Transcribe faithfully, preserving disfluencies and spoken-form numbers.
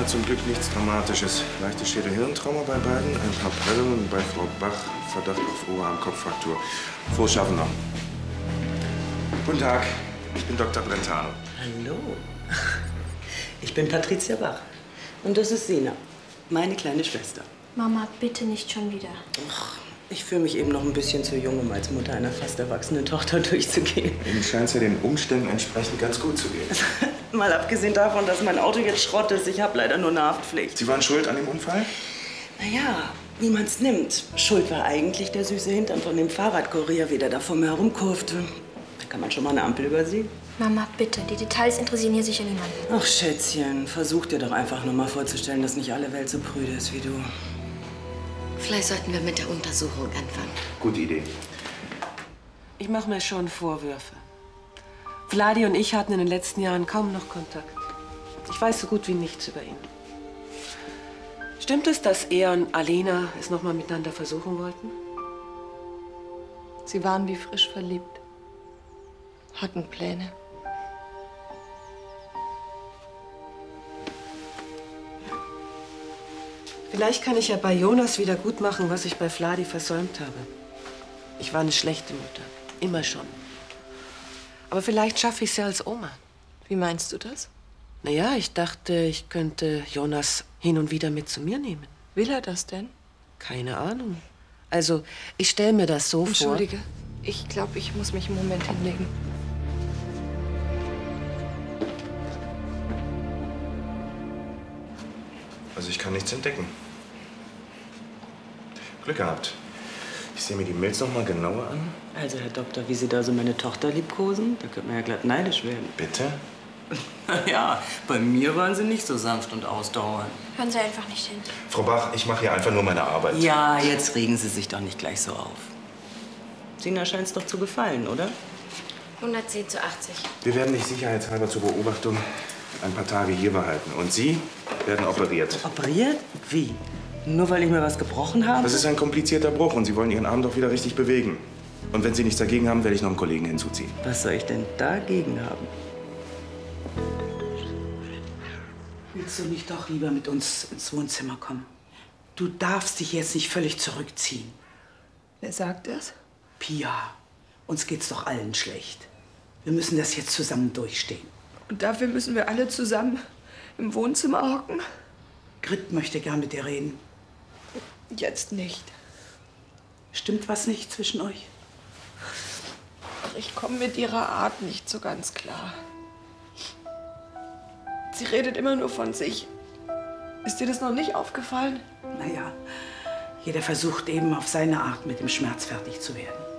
Kinder zum Glück nichts Dramatisches. Leichte Schädel-Hirntrauma bei beiden, ein paar Prellungen und bei Frau Bach Verdacht auf Oberarm-Kopffraktur. Frohes Schaffen noch. Guten Tag, ich bin Doktor Brentano. Hallo. Ich bin Patricia Bach. Und das ist Sina, meine kleine Schwester. Mama, bitte nicht schon wieder. Ach, ich fühle mich eben noch ein bisschen zu jung, um als Mutter einer fast erwachsenen Tochter durchzugehen. Ihnen scheint es ja den Umständen entsprechend ganz gut zu gehen. Mal abgesehen davon, dass mein Auto jetzt Schrott ist, ich habe leider nur eine Haftpflicht. Sie waren schuld an dem Unfall? Naja, wie man's nimmt. Schuld war eigentlich der süße Hintern von dem Fahrradkurier, wie der da vor mir herumkurfte. Da kann man schon mal eine Ampel übersehen. Mama, bitte, die Details interessieren hier sicher niemanden. Ach, Schätzchen, versuch dir doch einfach nur mal vorzustellen, dass nicht alle Welt so prüde ist wie du. Vielleicht sollten wir mit der Untersuchung anfangen. Gute Idee. Ich mache mir schon Vorwürfe. Vladi und ich hatten in den letzten Jahren kaum noch Kontakt. Ich weiß so gut wie nichts über ihn. Stimmt es, dass er und Alena es noch mal miteinander versuchen wollten? Sie waren wie frisch verliebt. Hatten Pläne. Vielleicht kann ich ja bei Jonas wieder gut machen, was ich bei Vladi versäumt habe. Ich war eine schlechte Mutter. Immer schon. Aber vielleicht schaffe ich es ja als Oma. Wie meinst du das? Naja, ich dachte, ich könnte Jonas hin und wieder mit zu mir nehmen. Will er das denn? Keine Ahnung. Also, ich stelle mir das so vor. Entschuldige, ich glaube, ich muss mich einen Moment hinlegen. Also ich kann nichts entdecken. Glück gehabt. Ich sehe mir die Mails noch mal genauer an. Also, Herr Doktor, wie Sie da so meine Tochter liebkosen, da könnte man ja glatt neidisch werden. Bitte? Ja, bei mir waren Sie nicht so sanft und ausdauernd. Hören Sie einfach nicht hin. Frau Bach, ich mache hier einfach nur meine Arbeit. Ja, jetzt regen Sie sich doch nicht gleich so auf. Sina scheint's doch zu gefallen, oder? hundertzehn zu achtzig. Wir werden dich sicherheitshalber zur Beobachtung ein paar Tage hier behalten. Und Sie werden operiert. Operiert? Wie? Nur weil ich mir was gebrochen habe? Das ist ein komplizierter Bruch und Sie wollen Ihren Arm doch wieder richtig bewegen. Und wenn Sie nichts dagegen haben, werde ich noch einen Kollegen hinzuziehen. Was soll ich denn dagegen haben? Willst du nicht doch lieber mit uns ins Wohnzimmer kommen? Du darfst dich jetzt nicht völlig zurückziehen. Wer sagt das? Pia, uns geht's doch allen schlecht. Wir müssen das jetzt zusammen durchstehen. Und dafür müssen wir alle zusammen im Wohnzimmer hocken? Grit möchte gern mit dir reden. Jetzt nicht. Stimmt was nicht zwischen euch? Ich komme mit ihrer Art nicht so ganz klar. Sie redet immer nur von sich. Ist dir das noch nicht aufgefallen? Naja, jeder versucht eben auf seine Art mit dem Schmerz fertig zu werden.